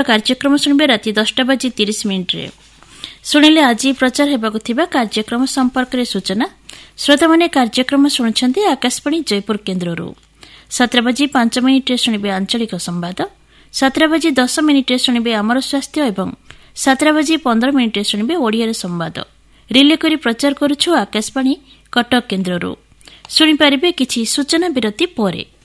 କାର୍ଯ୍ୟକ୍ରମ ଶୁଣିବେ ରାତି 10:30 ଶୁଣିଲେ ଆଜି ପ୍ରଚାର ହେବାକୁ ଥିବା କାର୍ଯ୍ୟକ୍ରମ ସମ୍ପର୍କରେ ସୂଚନା। ଶ୍ରୋତାମାନେ କାର୍ଯ୍ୟକ୍ରମ ଶୁଣୁଛନ୍ତି ଆକାଶବାଣୀ ଜୟପୁର କେନ୍ଦ୍ରରୁ। 7:05 ଶୁଣିବେ ଆଞ୍ଚଳିକ ସମ୍ବାଦ, 7:10 ଶୁଣିବେ ଆମର ସ୍ୱାସ୍ଥ୍ୟ ଏବଂ 7:15 ଶୁଣିବେ ଓଡ଼ିଆରେ ସମ୍ବାଦ। ରିଲେ କରି ପ୍ରଚାର କରୁଛୁ ଆକାଶବାଣୀ କଟକ କେନ୍ଦ୍ରରୁ। ଶୁଣିପାରିବେ କିଛି ସୂଚନା ବିରତି ପରେ।